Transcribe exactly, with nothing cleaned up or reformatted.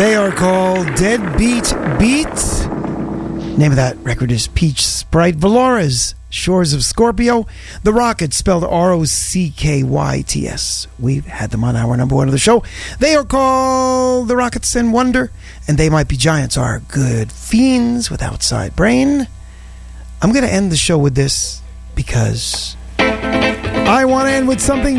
They are called Deadbeat Beat. Name of that record is Peach Sprite. Valores, Shores of Scorpio. The Rockets, spelled R O C K Y T S. We've had them on our number one of the show. They are called The Rockets and Wonder. And They Might Be Giants are Good Fiends with Outside Brain. I'm going to end the show with this because I want to end with something